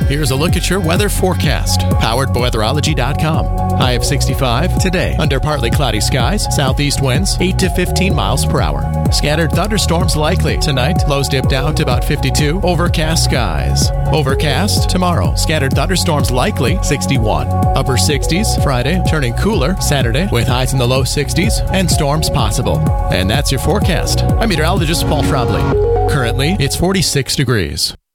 Here's a look at your weather forecast, powered by weatherology.com. High of 65 today. Under partly cloudy skies, southeast winds 8 to 15 miles per hour. Scattered thunderstorms likely. Tonight, lows dip down to about 52. Overcast skies. Overcast tomorrow. Scattered thunderstorms likely 61. Upper 60s Friday, turning cooler Saturday with highs in the low 60s and storms possible. And that's your forecast. I'm meteorologist Paul Trombley. Currently, it's 46 degrees.